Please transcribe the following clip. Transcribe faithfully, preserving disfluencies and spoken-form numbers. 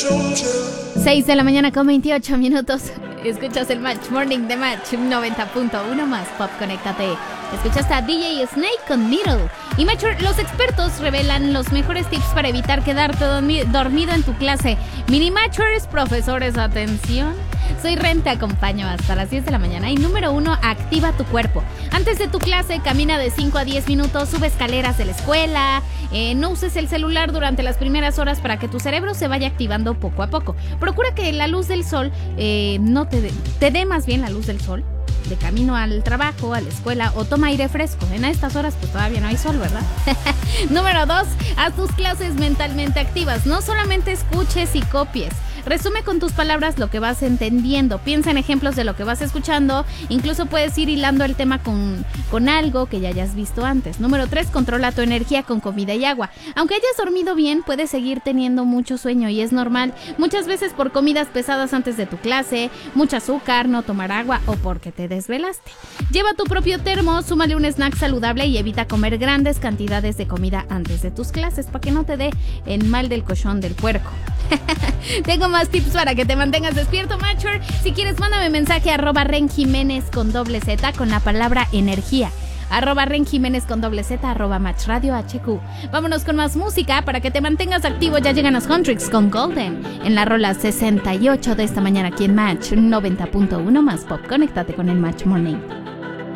seis de la mañana con veintiocho minutos. Escuchas el Match Morning de Match noventa punto uno más Pop, conéctate. Escuchaste a D J Snake con Middle. Y Matcher, los expertos revelan los mejores tips para evitar quedarte dormi- dormido en tu clase. Mini Matchers, profesores, atención. Soy Ren, te acompaño hasta las diez de la mañana. Y número uno, activa tu cuerpo. Antes de tu clase, camina de cinco a diez minutos, sube escaleras de la escuela. Eh, no uses el celular durante las primeras horas para que tu cerebro se vaya activando poco a poco. Procura que la luz del sol eh, no te dé, te dé más bien la luz del sol de camino al trabajo, a la escuela, o toma aire fresco. En estas horas pues todavía no hay sol, ¿verdad? Número dos, haz tus clases mentalmente activas. No solamente escuches y copies. Resume con tus palabras lo que vas entendiendo. Piensa en ejemplos de lo que vas escuchando. Incluso puedes ir hilando el tema con, con algo que ya hayas visto antes. Número tres, controla tu energía con comida y agua. Aunque hayas dormido bien, puedes seguir teniendo mucho sueño y es normal. Muchas veces por comidas pesadas antes de tu clase, mucho azúcar, no tomar agua o porque te desvelaste. Lleva tu propio termo, súmale un snack saludable y evita comer grandes cantidades de comida antes de tus clases para que no te dé el mal del cochón del puerco. Tengo más tips para que te mantengas despierto, Matcher. Si quieres, mándame mensaje a arroba Ren Jiménez con doble Z con la palabra energía. Arroba Ren Jiménez con doble Z, arroba Match Radio H Q. Vámonos con más música para que te mantengas activo. Ya llegan los Huntrix con Golden en la rola sesenta y ocho de esta mañana aquí en Match noventa punto uno más Pop. Conéctate con el Match Morning.